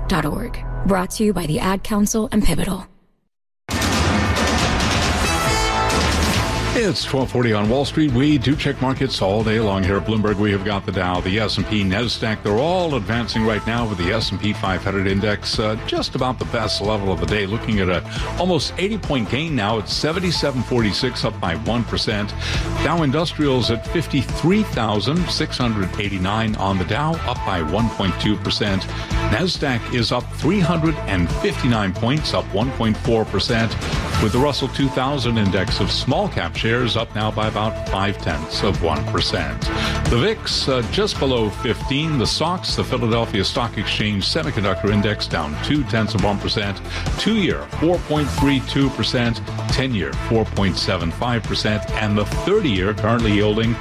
NASDAQ.org. Brought to you by the Ad Council and Pivotal. It's 12:40 on Wall Street. We do check markets all day long here at Bloomberg. We have got the Dow, the S&P, NASDAQ. They're all advancing right now with the S&P 500 index just about the best level of the day. Looking at a almost 80-point gain now. It's 77.46, up by 1%. Dow Industrials at 53,689 on the Dow, up by 1.2%. NASDAQ is up 359 points, up 1.4%. With the Russell 2000 index of small cap shares up now by about 0.5%. The VIX just below 15. The SOX, the Philadelphia Stock Exchange Semiconductor Index, down 0.2%. 2-year 4.32%, 10-year 4.75%, and the 30-year currently yielding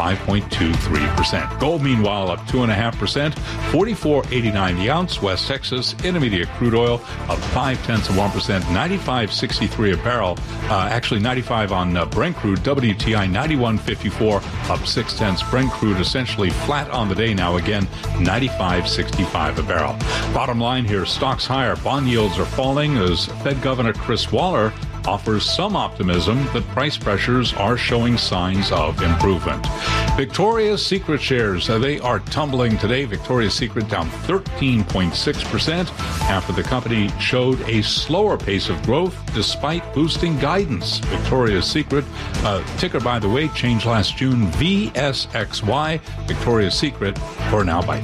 5.23%. Gold, meanwhile, up 2.5%, $44.89 the ounce. West Texas Intermediate crude oil up 0.5%, $95.63 a barrel. Actually, 95 on Brent crude. WTI 91.54, up 0.6. Brent crude essentially flat on the day now. Again, 95.65 a barrel. Bottom line here: stocks higher, bond yields are falling as Fed Governor Chris Waller offers some optimism that price pressures are showing signs of improvement. Victoria's Secret shares, they are tumbling today. Victoria's Secret down 13.6% after the company showed a slower pace of growth despite boosting guidance. Victoria's Secret, ticker, by the way, changed last June, VSXY. Victoria's Secret for now by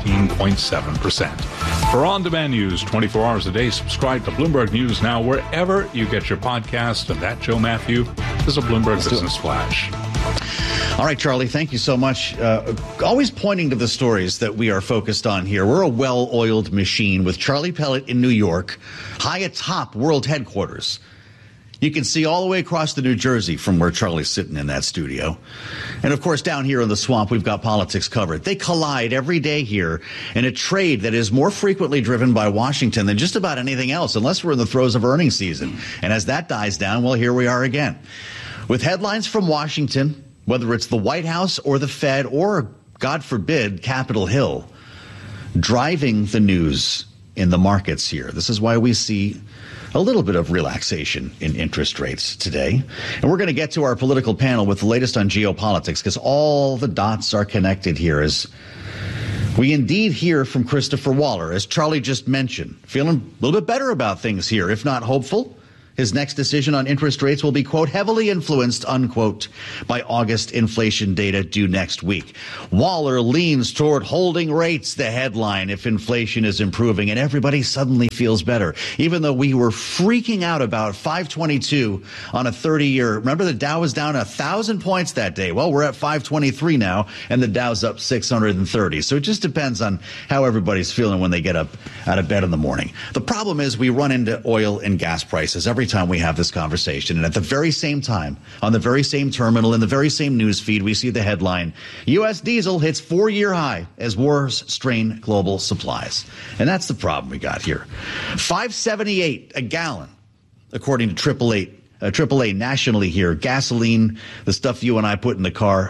13.7%. For on-demand news 24 hours a day, subscribe to Bloomberg News Now wherever you get your podcast. And that, Joe Matthew, is a Bloomberg Business Flash. All right, Charlie, thank you so much. Always pointing to the stories that we are focused on here. We're a well-oiled machine with Charlie Pellet in New York, high atop world headquarters. You can see all the way across the New Jersey from where Charlie's sitting in that studio. And, of course, down here in the swamp, we've got politics covered. They collide every day here in a trade that is more frequently driven by Washington than just about anything else, unless we're in the throes of earnings season. And as that dies down, well, here we are again. With headlines from Washington, whether it's the White House or the Fed or, God forbid, Capitol Hill, driving the news in the markets here. This is why we see a little bit of relaxation in interest rates today. And we're going to get to our political panel with the latest on geopolitics because all the dots are connected here as we indeed hear from Christopher Waller, as Charlie just mentioned, feeling a little bit better about things here, if not hopeful. His next decision on interest rates will be, quote, heavily influenced, unquote, by August inflation data due next week. Waller leans toward holding rates, the headline, if inflation is improving, and everybody suddenly feels better. Even though we were freaking out about 522 on a 30-year. Remember, the Dow was down 1,000 points that day. Well, we're at 523 now, and the Dow's up 630. So it just depends on how everybody's feeling when they get up out of bed in the morning. The problem is we run into oil and gas prices every time we have this conversation. And at the very same time, on the very same terminal, in the very same news feed, we see the headline, U.S. diesel hits 4-year high as wars strain global supplies. And that's the problem we got here. $5.78 a gallon, according to AAA nationally here. Gasoline, the stuff you and I put in the car,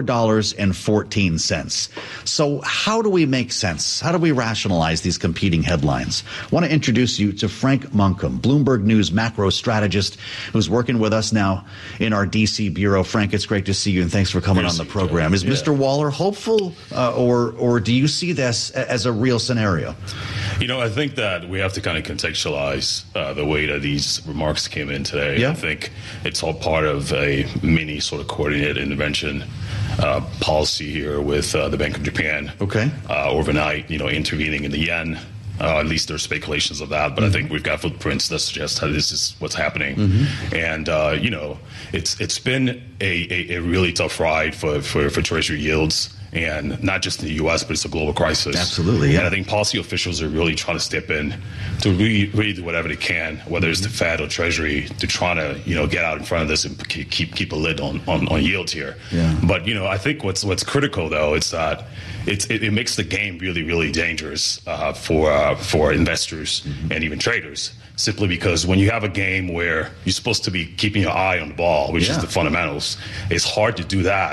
$4.14. So how do we make sense? How do we rationalize these competing headlines? I want to introduce you to Frank Monkum, Bloomberg News macro strategist, who's working with us now in our D.C. bureau. Frank, it's great to see you, and thanks for coming on the program. Is Mr. Waller hopeful, or do you see this as a real scenario? You know, I think that we have to kind of contextualize the way that these remarks came in today. Yeah. I think it's all part of a mini sort of coordinated intervention policy here with the Bank of Japan. Okay. Overnight, intervening in the yen. At least there's speculations of that, but I think we've got footprints that suggest that this is what's happening. And, it's been a really tough ride for Treasury yields. And not just in the U.S., but it's a global crisis. Absolutely, yeah. And I think policy officials are really trying to step in to really do whatever they can, whether it's the Fed or Treasury, to try to, get out in front of this and keep a lid on yields here. Yeah. But, I think what's critical, though, is that it makes the game really, really dangerous for investors and even traders, simply because when you have a game where you're supposed to be keeping your eye on the ball, which is the fundamentals, it's hard to do that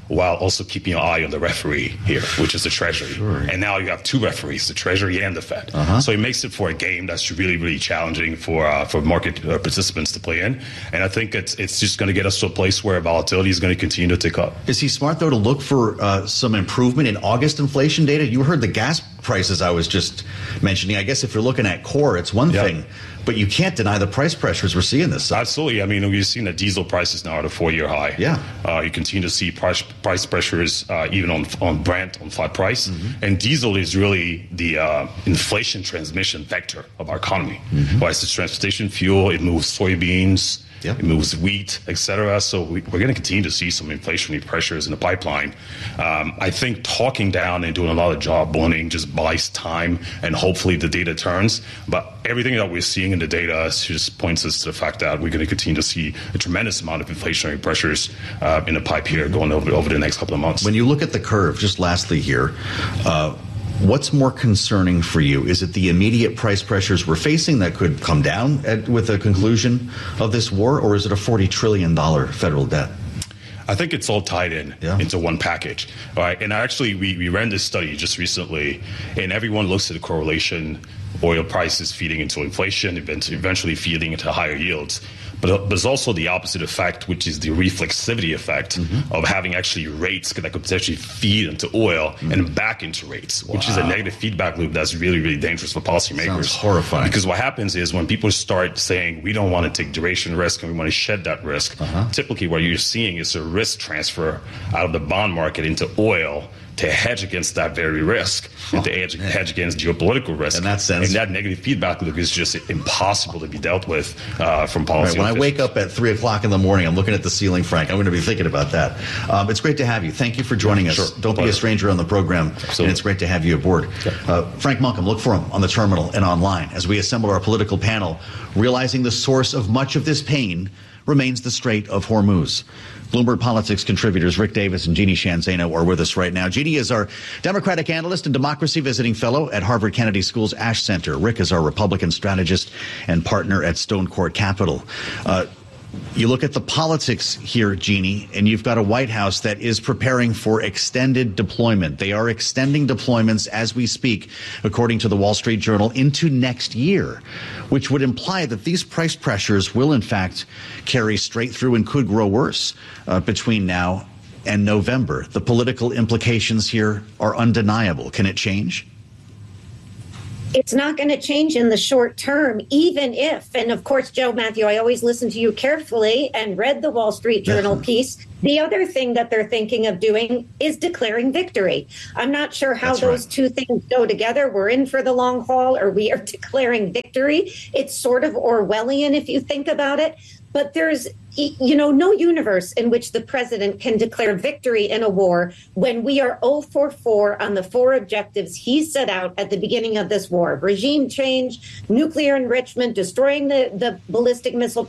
while also keeping an eye on the referee here, which is the Treasury. Sure. And now you have two referees, the Treasury and the Fed. So it makes it for a game that's really, really challenging for market participants to play in. And I think it's just going to get us to a place where volatility is going to continue to tick up. Is he smart, though, to look for some improvement in August inflation data? You heard the gas prices I was just mentioning. I guess if you're looking at core, it's one thing. But you can't deny the price pressures we're seeing this summer. Absolutely. I mean, we've seen the diesel prices now at a 4-year high. You continue to see price pressures even on Brent, on flat price. And diesel is really the inflation transmission vector of our economy. It's the transportation fuel. It moves soybeans. It moves wheat, et cetera. So we're going to continue to see some inflationary pressures in the pipeline. I think talking down and doing a lot of job blunting just buys time, and hopefully the data turns. But everything that we're seeing in the data just points us to the fact that we're going to continue to see a tremendous amount of inflationary pressures in the pipe here going over the next couple of months. When you look at the curve, just lastly here, what's more concerning for you? Is it the immediate price pressures we're facing that could come down with the conclusion of this war, or is it a $40 trillion federal debt? I think it's all tied into one package. All right. And actually, we ran this study just recently, and everyone looks at the correlation, oil prices feeding into inflation, eventually feeding into higher yields. But there's also the opposite effect, which is the reflexivity effect of having actually rates that could potentially feed into oil and back into rates, which is a negative feedback loop that's really, really dangerous for policymakers. Sounds horrifying. Because what happens is when people start saying we don't want to take duration risk and we want to shed that risk, typically what you're seeing is a risk transfer out of the bond market into oil to hedge against that very risk and to hedge against geopolitical risk. In that sense. And that negative feedback loop is just impossible to be dealt with from policy. When I wake up at 3 o'clock in the morning, I'm looking at the ceiling, Frank. I'm going to be thinking about that. It's great to have you. Thank you for joining us. Sure. Don't be a stranger on the program. Absolutely. And it's great to have you aboard. Frank Munkam, look for him on the terminal and online as we assemble our political panel, realizing the source of much of this pain remains the Strait of Hormuz. Bloomberg Politics contributors Rick Davis and Jeannie Sheehan Zaino are with us right now. Jeannie is our Democratic analyst and democracy visiting fellow at Harvard Kennedy School's Ash Center. Rick is our Republican strategist and partner at Stone Court Capital. You look at the politics here, Jeannie, and you've got a White House that is preparing for extended deployment. They are extending deployments as we speak, according to the Wall Street Journal, into next year, which would imply that these price pressures will, in fact, carry straight through and could grow worse between now and November. The political implications here are undeniable. Can it change? It's not going to change in the short term, even if, and of course, Joe Matthew, I always listen to you carefully and read the Wall Street Journal piece. The other thing that they're thinking of doing is declaring victory. I'm not sure how those two things go together. We're in for the long haul, or we are declaring victory. It's sort of Orwellian if you think about it. But there's, no universe in which the president can declare victory in a war when we are 0 for 4 on the 4 objectives he set out at the beginning of this war: regime change, nuclear enrichment, destroying the ballistic missile